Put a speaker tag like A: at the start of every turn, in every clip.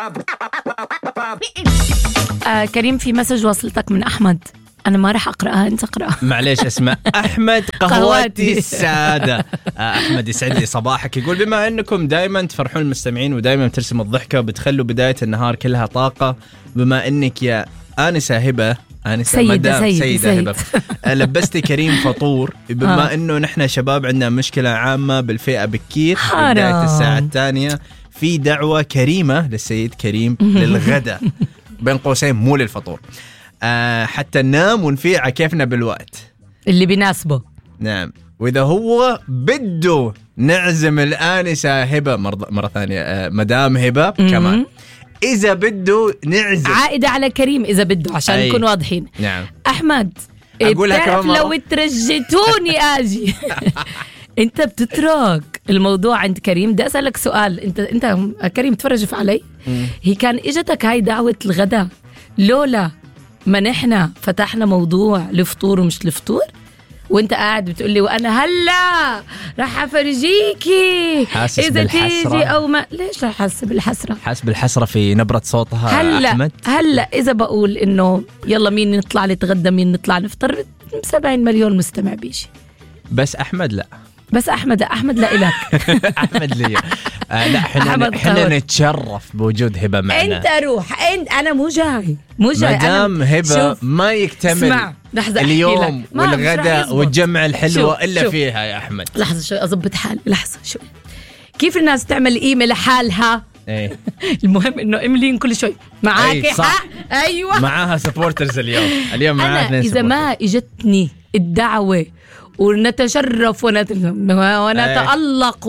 A: كريم، في مسج وصلتك من أحمد، أنا ما رح أقرأها، أنت أقرأها.
B: معليش، اسمه أحمد قهوتي السادة. أحمد يسعد لي صباحك، يقول بما أنكم دائما تفرحون المستمعين ودائما ترسم الضحكة وبتخلوا بداية النهار كلها طاقة، بما أنك يا آنسة هبة،
A: سيدة
B: هبة لبستي كريم فطور، بما أنه نحن شباب عندنا مشكلة عامة بالفئة بكير بداية الساعة الثانية، في دعوة كريمة للسيد كريم للغدا بين قوسين مو للفطور، حتى ننام ونفيع كيفنا بالوقت
A: اللي بيناسبه.
B: نعم، وإذا هو بده نعزم الآنسة هبة مرة ثانية، مدام هبة كمان، إذا بده نعزم
A: عائدة على كريم إذا بده، عشان نكون واضحين.
B: نعم.
A: أحمد، بتعرف لو ترجتوني آجي أنت بتترك الموضوع عند كريم. بدي أسألك سؤال، أنت كريم تفرج علي، هي كان إجتك هاي دعوة الغداء لولا ما نحنا فتحنا موضوع لفطور ومش لفطور، وانت قاعد بتقولي وانا هلا رح افرجيكي اذا تيجي او ما. ليش رح احس بالحسره؟
B: حاسس بالحسره في نبره صوتها.
A: أحمد هلا اذا بقول انه يلا مين نطلع نتغدى مين نطلع نفطر، 70 مليون مستمع بيجي.
B: بس احمد لا،
A: بس احمد لا إلك.
B: احمد لي لا، احنا نتشرف بوجود هبه معنا.
A: انت روح، انا مو جاي
B: مدام هبه ما يكتمل اليوم والغداء والجمع الحلوه الا فيها يا احمد.
A: لحظه شوي اضبط حالي، لحظه شوي. كيف الناس تعمل قيمه لحالها؟
B: ايه
A: المهم انه إيميلين كل شوي معاك حق. ايوه
B: معاها سبورترز اليوم معاها
A: انا اذا ما اجتني الدعوه ونتشرف ونتألق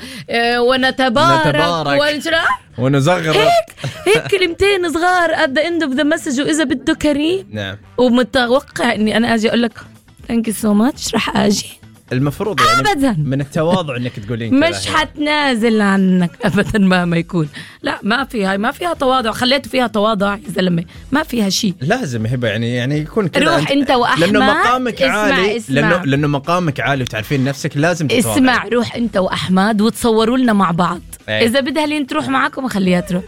A: ونتبارك
B: ونزغرط
A: هيك كلمتين صغار at the end of the message. وإذا بده كريم،
B: نعم،
A: ومتوقع إني أنا أجي أقول لك thank you so much، رح أجي.
B: المفروض يعني
A: أبداً
B: من التواضع انك تقولين كذا،
A: مش حتنازل عنك ابدا مهما يكون. لا، ما فيها تواضع، خليته فيها تواضع يا زلمه، ما فيها شيء.
B: لازم هبه يعني يكون كذا.
A: روح انت واحمد،
B: لانه مقامك عالي.
A: اسمع.
B: لانه مقامك عالي وتعرفين نفسك، لازم تتواضع.
A: اسمع، روح انت واحمد وتصوروا لنا مع بعض. اذا بدها لين تروح معكم خليها تروح.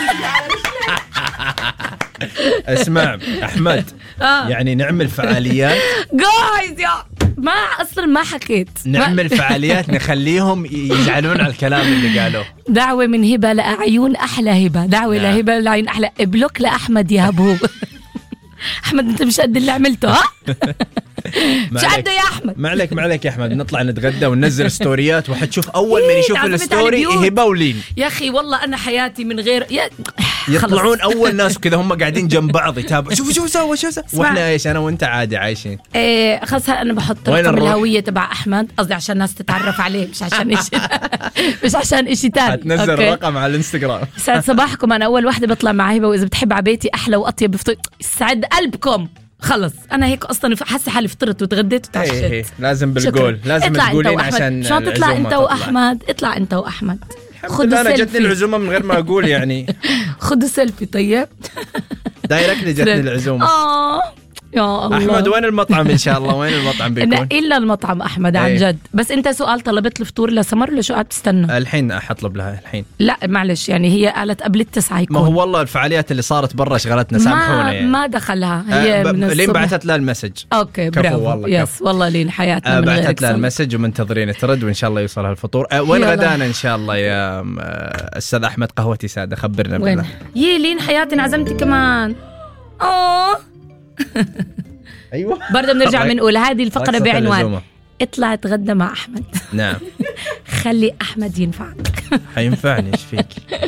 B: اسمع احمد، يعني نعمل فعاليات
A: جايز يا ما حكيت.
B: نعمل فعاليات نخليهم يزعلون على الكلام اللي قالوه.
A: دعوة من هبة لعيون أحلى هبة، دعوة لهبة لعيون أحلى، بلوك لأحمد يا هبو. أحمد أنت مش قد اللي عملته، ها؟ مش قده يا أحمد.
B: ما عليك يا أحمد، نطلع نتغدى وننزل ستوريات وحتشوف أول من يشوف الستوري هبة ولين.
A: يا أخي والله أنا حياتي من غير
B: يطلعون أول ناس كذا، هم قاعدين جنب بعض يتابعوا شوفوا شو سوى وإحنا إيش أنا وإنت عادي عايشين.
A: خلاص أنا بحط رقم الهوية تبع أحمد، قصدي عشان الناس تتعرف عليه، مش عشان إشي مش عشان إشي تاني.
B: هتنزل رقم على الانستغرام.
A: سعد صباحكم، أنا أول واحدة بطلع مع هبة، وإذا بتحب عبيتي أحلى وأطيب بفطور سعد قلبكم. خلص أنا هيك أصلا حاسة حالي فطرت وتغديت وتعشيت.
B: لازم بالقول، لازم تقولين عشان
A: شو تطلع أنت وأحمد. اطلع أنت وأحمد،
B: خذوا سيلفي. أنا جتني العزومة من غير ما أقول يعني.
A: خذوا سيلفي. طيب
B: دايركت جتني العزومة.
A: يا الله.
B: أحمد وين المطعم إن شاء الله؟ وين المطعم بيكون؟
A: إلا المطعم أحمد عن جد. بس أنت سؤال، طلبت الفطور لسمر ولا شو قاعد تستنى؟
B: الحين أحطلب لها الحين. لا
A: معلش، يعني هي قالت قبل 9 يكون.
B: ما هو والله الفعاليات اللي صارت برا شغلتنا، سامحونا يعني.
A: ما دخلها هي من الصبح.
B: لين بعثت لها المسج.
A: أوكي برافو والله. يس والله لين حياتنا من غيرك.
B: بعثت لها المسج ومنتظرين ترد، وإن شاء الله يوصلها الفطور. وين غدانا إن شاء الله يا أستاذ أحمد قهوتي سادة؟ خبرنا بالله.
A: لين حياتي عزمتي كمان.
B: أيوة
A: برضه بنرجع بنقول هذه الفقرة بعنوان اطلع اتغدى مع أحمد.
B: نعم.
A: خلي أحمد ينفعك.
B: حينفعني، إيش فيك؟